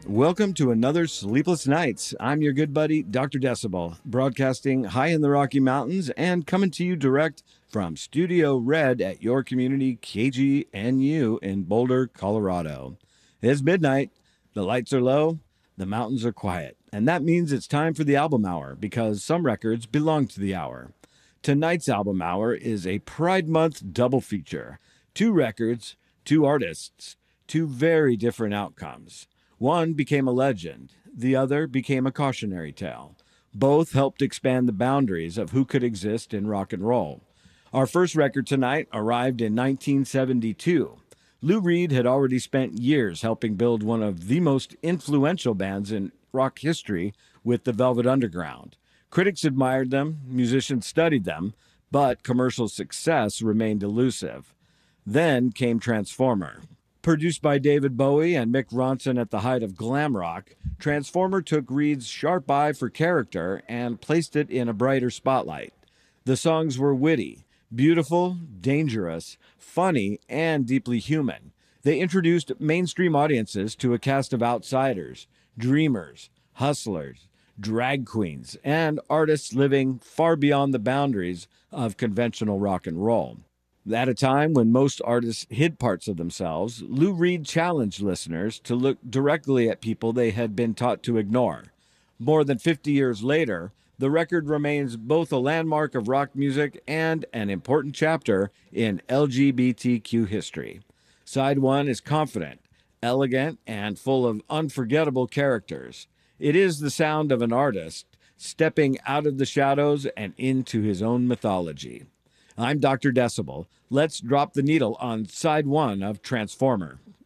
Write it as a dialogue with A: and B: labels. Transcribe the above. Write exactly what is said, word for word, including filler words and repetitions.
A: Welcome to another Sleepless Nights. I'm your good buddy, Doctor Decibel, broadcasting high in the Rocky Mountains and coming to you direct from Studio Red at your community K G N U in Boulder, Colorado. It's midnight, the lights are low, the mountains are quiet, and that means it's time for the album hour because some records belong to the hour. Tonight's album hour is a Pride Month double feature. Two records, two artists, two very different outcomes. One became a legend, the other became a cautionary tale. Both helped expand the boundaries of who could exist in rock and roll. Our first record tonight arrived in nineteen seventy-two. Lou Reed had already spent years helping build one of the most influential bands in rock history with the Velvet Underground. Critics admired them, musicians studied them, but commercial success remained elusive. Then came Transformer. Produced by David Bowie and Mick Ronson at the height of glam rock, Transformer took Reed's sharp eye for character and placed it in a brighter spotlight. The songs were witty, beautiful, dangerous, funny, and deeply human. They introduced mainstream audiences to a cast of outsiders, dreamers, hustlers, drag queens, and artists living far beyond the boundaries of conventional rock and roll. At a time when most artists hid parts of themselves, Lou Reed challenged listeners to look directly at people they had been taught to ignore. More than fifty years later, the record remains both a landmark of rock music and an important chapter in L G B T Q history. Side one is confident, elegant, and full of unforgettable characters. It is the sound of an artist stepping out of the shadows and into his own mythology. I'm Doctor Decibel. Let's drop the needle on side one of Transformer.